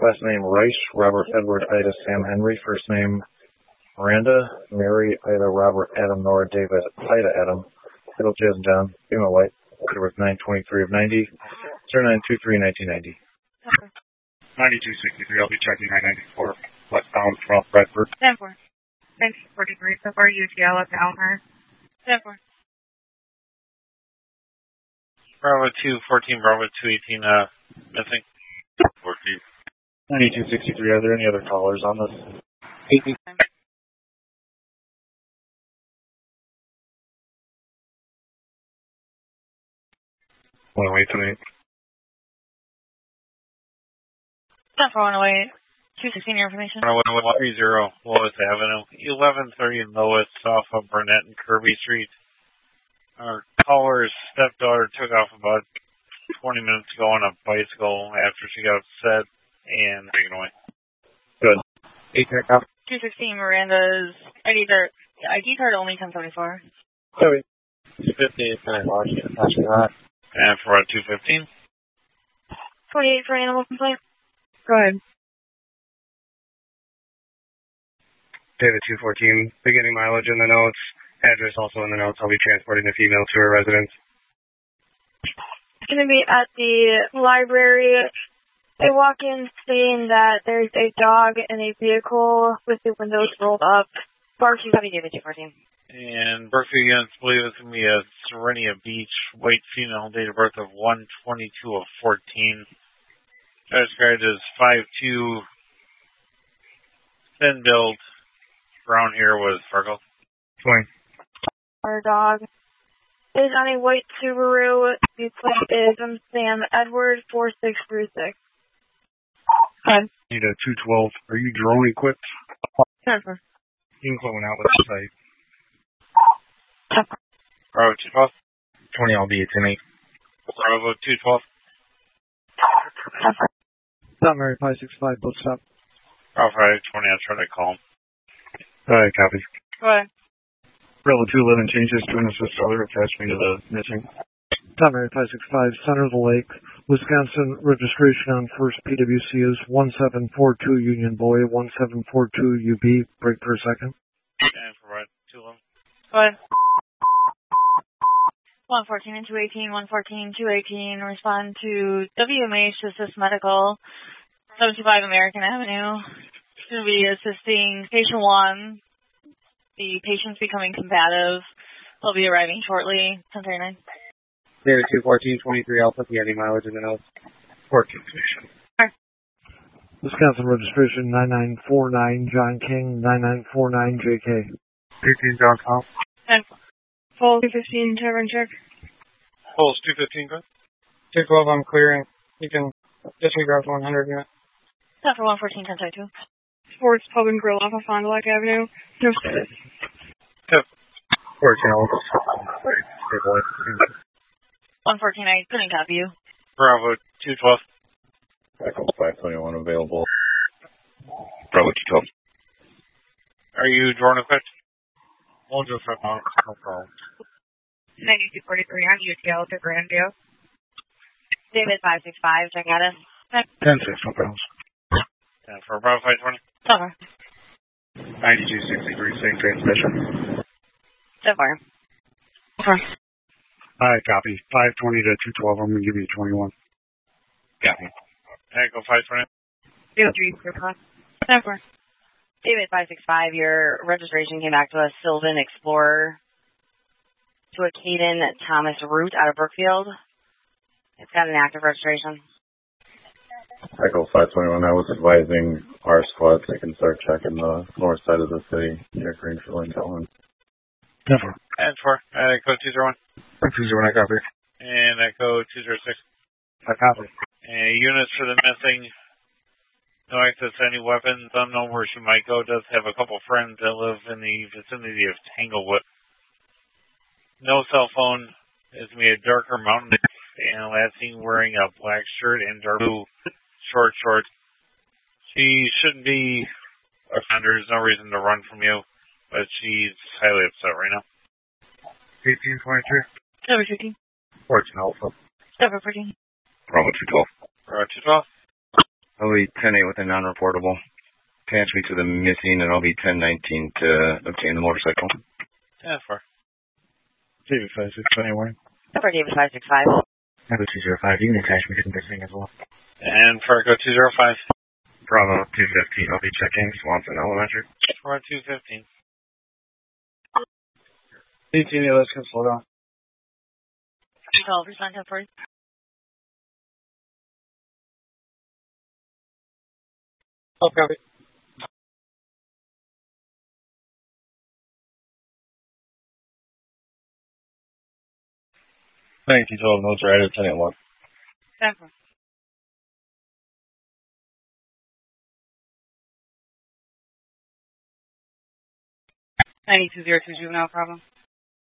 Last name Rice, Robert Edward Ida Sam Henry. First name Miranda, Mary Ida Robert Adam Nora David Ida Adam. Middle Jason John, female white. Date of birth 9/23 of 90. 09/23/1990. 9263. I'll be checking 994. Westbound from Bradford. 10-4. 10-43. So far, UTL up to Elmhurst. 10-4. Bravo 214, Bravo 218, missing. 14. 9263. Are there any other callers on this? 18. Want to wait tonight? 10-4-108. 216, your information. 130 Lois Avenue. 1130 Lois off of Burnett and Kirby Street. Our caller's stepdaughter took off about 20 minutes ago on a bicycle after she got upset and taken away. Good. 216 Miranda's ID card only 1074. Sorry. 258 for Washington. And for 215. 28 for animal complaint. Go ahead. David 214. Beginning mileage in the notes. Address also in the notes. I'll be transporting the female to her residence. It's going to be at the library. They walk in saying that there's a dog in a vehicle with the windows rolled up. Barks, you got to give it 214. And birthday units believe it's going to be a Serenia Beach, white female, date of birth of 1/22 of 14. Described as 5'2", thin build, brown hair with freckles. 20. Our dog is on a white Subaru. The plate is from Sam Edward 4636. Hi. Need a 212. Are you drone equipped? 10-4. You can clone out with the site. 10-4. Bravo 212. 20, I'll be at 10-8. Bravo 212. 10-4. Montgomery 565, both stop. Bravo 520, I'll try to call him. Alright, copy. Go ahead. Bravo 2 11 changes to an assist other attached me to the missing. Montgomery 565, Center of the Lake, Wisconsin. Registration on first PWC is 1742 Union Boy, 1742 UB. Break per second. And for 211. Go ahead. 114 and 218, 114, 218, respond to WMH Assist Medical, 75 American Avenue. It's going to be assisting patient 1. The patient's becoming combative. They'll be arriving shortly. 1039. David 214, 23, I'll put the ending mileage in the notes. 14 condition. Wisconsin registration 9949 John King, 9949 JK. 18 John Call. And full 215 Tavern check. Pulse 215, go ahead. 212, I'm clearing. You can disregard 100 unit. Not for 114, 1032. Sports Pub and Grill off of Fond du Lac Avenue. No status. 14, I'll 114, I couldn't copy you. Bravo 212. Echo 521 available. Bravo 212. Are you drone equipped? I'll just have no problem. 9243 on UTL to Grandview. David 565, check out it. 10-6, no problems. And for Bravo 520. Okay. 9263, same transmission. So far. Okay. Alright, copy. 520 to 212, I'm going to give you 21. Copy. Echo 520. 03, so far. David 565, your registration came back to us, Sylvan Explorer, to a Caden Thomas route out of Brookfield. It's got an active registration. Echo 521, I was advising our squad they can start checking the north side of the city near Greenfield and Calhoun. Never. And for Echo 201. 201, I copy. And Echo 206. I copy. And units for the missing. No access to any weapons. Unknown where she might go. Does have a couple friends that live in the vicinity of Tanglewood. No cell phone. Is me a darker mountain and last seen wearing a black shirt and dark blue short shorts. She shouldn't be offender. There's no reason to run from you, but she's highly upset right now. 1823. Number 15. 14 Alpha. Number 14. Bravo 212. Bravo 212. I'll be 10-8 with a non-reportable. Patch me to the missing, and I'll be 10-19 to obtain the motorcycle. 10-4. David 5621. Number David 565. Echo 205, you can attach me to the missing as well. And Fargo 205. Bravo 215, I'll be checking Swanson Elementary. We're at 215. 18, let's go slow down. 12% up for you. Oh, copy. Thank you, 12 notes right at 10 at 1. 10-4. $9202 juvenile problem.